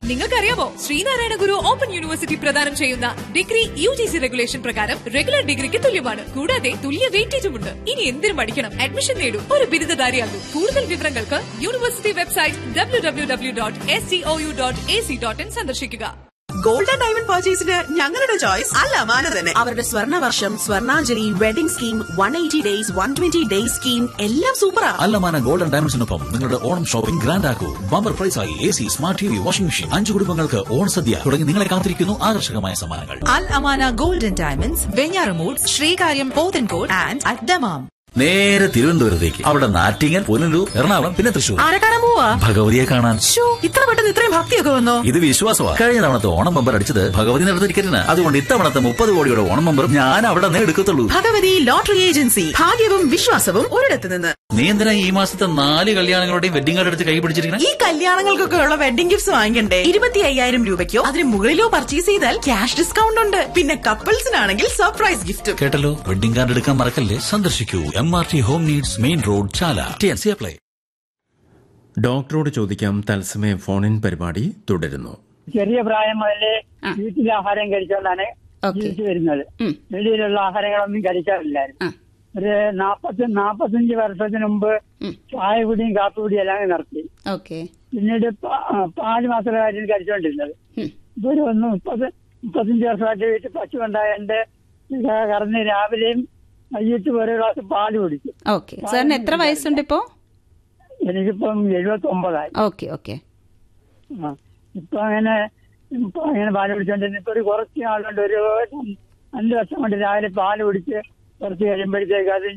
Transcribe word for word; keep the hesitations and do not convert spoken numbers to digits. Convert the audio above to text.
നിങ്ങൾക്കറിയാമോ ശ്രീനാരായണ ഗുരു open university പ്രദാനം ചെയ്യുന്ന degree U G C regulation പ്രകാരം റെഗുലർ ഡിഗ്രിക്ക് തുല്യമാണ്. കൂടാതെ തുല്യ വെയിറ്റേജുമുണ്ട്. ഇനി എന്തിനും പഠിക്കണം, അഡ്മിഷൻ നേടൂ, ഒരു ബിരുദധാരിയാകൂ. കൂടുതൽ വിവരങ്ങൾക്ക് university website W W W dot S C O U dot A C dot in സന്ദർശിക്കുക. ഗോൾഡ് ആൻഡ് ഡയമണ്ട് പർച്ചേസിന് ഞങ്ങളുടെ ചോയ്സ് അൽ അമാന തന്നെ. അവരുടെ സ്വർണ്ണ വർഷം, Swarnanjali, wedding scheme, one eighty days, one twenty days scheme എല്ലാം സൂപ്പറാ. അൽ അമാന ഗോൾഡ് ആൻഡ് ഡയമണ്ട്സിനൊപ്പം നിങ്ങളുടെ Onam shopping grand ആക്കൂ. Bumper പ്രൈസായി A C, smart T V, washing machine, അഞ്ചു കുടുംബങ്ങൾക്ക് ഓൺ സദ്യ തുടങ്ങി നിങ്ങളെ കാത്തിരിക്കുന്നു ആകർഷകമായ സമ്മാനങ്ങൾ. അൽ Amana gold and diamonds, Venjaramoodu, Sreekaryam, Pothencode and at Dammam. നേരെ തിരുവനന്തപുരത്തേക്ക്. അവിടെ നാറ്റിങ്ങൽ, പുനലൂർ, എറണാകുളം, പിന്നെ തൃശൂർ. ആരെ കാണാൻ പോവാ? ഭഗവതിയെ കാണാൻ. ഇത്ര പെട്ടെന്ന് ഇത്രയും ഭക്തിയൊക്കെ വന്നോ? ഇത് വിശ്വാസമാണ്. കഴിഞ്ഞ തവണത്തെ ഓണം ബമ്പർ അടിച്ചത് ഭഗവതി നടന്ന ടിക്കറ്റിന്. അതുകൊണ്ട് ഇത്തവണത്തെ മുപ്പത് കോടിയുടെ ഓണം ബമ്പർ ഞാൻ അവിടെ നിന്ന് എടുക്കത്തുള്ളൂ. Bhagavathi lottery agency. ഭാഗ്യവും വിശ്വാസവും ഒരിടത്ത് നിന്ന്. നീ എന്തിനാ ഈ മാസത്തെ നാല് കല്യാണങ്ങളുടെയും വെഡിങ് കാർഡ് എടുത്ത് കൈ പിടിച്ചിരിക്കുന്നത്? ഈ കല്യാണങ്ങൾക്കൊക്കെ ഉള്ള വെഡിംഗ് ഗിഫ്റ്റ്സ് വാങ്ങിക്കണ്ടേ? ഇരുപത്തി അയ്യായിരം രൂപയ്ക്കോ അതിന് മുകളിലോ പർച്ചേസ് ചെയ്താൽ ക്യാഷ് ഡിസ്കൗണ്ട് ഉണ്ട്. പിന്നെ കപ്പിൾസിനാണെങ്കിൽ സർപ്രൈസ് ഗിഫ്റ്റ്. കേട്ടല്ലോ, വെഡിംഗ് കാർഡ് എടുക്കാൻ മറക്കല്ലേ. സന്ദർശിക്കൂ M R T home needs, main road, ചാല. T N C apply. ഡോക്ടറോട് ചോദിക്കാം തത്സമയ ഫോണിൻ പരിപാടി തുടരുന്നു. ചെറിയ പ്രായം മുതലേ വീട്ടിലെ ആഹാരം കഴിച്ചുകൊണ്ടാണ് ജീവിച്ചു വരുന്നത്. വെളിയിലുള്ള ആഹാരങ്ങളൊന്നും കഴിക്കാറില്ലായിരുന്നു. ഒരു നാപ്പത്തി നാപ്പത്തഞ്ച് വർഷത്തിന് മുമ്പ് ചായ കുടിയും കാപ്പി കുടിയും എല്ലാം നടത്തി. പിന്നീട് പാല് മാത്രമായിരുന്നു കഴിച്ചുകൊണ്ടിരുന്നത്. ഇപ്പൊ ഒരു ഒന്ന് മുപ്പത് മുപ്പത്തഞ്ച് വർഷമായിട്ട് വീട്ടിൽ പശു ഉണ്ടായതിന്റെ കറന്ന് രാവിലെയും വൈകിട്ട് ഒരു ഗ്ലാസ് പാല് കുടിക്കും. സാറിന് എത്ര വയസ്സുണ്ട് ഇപ്പോ? എനിക്കിപ്പം എഴുപത്തി ഒമ്പതായി. Okay okay. ആ ഇപ്പൊ അങ്ങനെ ഇപ്പൊ അങ്ങനെ പാല് കുടിച്ചോണ്ടിരുന്ന ഇപ്പൊ ഒരു കുറച്ച് നാളുകൊണ്ട് ഒരു രണ്ട് വർഷം കൊണ്ട് രാവിലെ പാല് കുടിച്ച് കുറച്ച് കഴിയുമ്പോഴത്തേക്ക് അത്